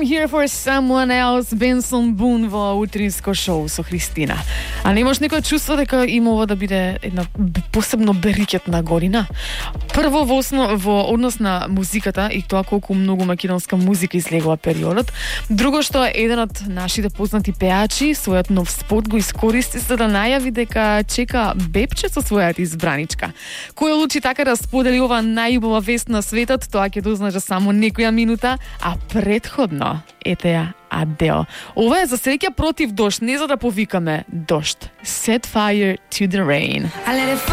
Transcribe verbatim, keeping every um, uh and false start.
here for someone else, Benson Boone во утринско шоу со Христина. А немаш некој чувство дека има ова да биде една посебно берикетна година? Прво во, основ, во однос на музиката и тоа колку многу македонска музика излегува периодот. Друго што еден од нашите познати пеачи својот нов спот го искористи за да најави дека чека бебче со својата избраничка. Кој лучи така да сподели ова најубава вест на светот, тоа ќе дознаже само некоја минута, а предходно ете ја Адел. Ова е за среќа против дожд, не за да повикаме дожд. Set fire to the rain.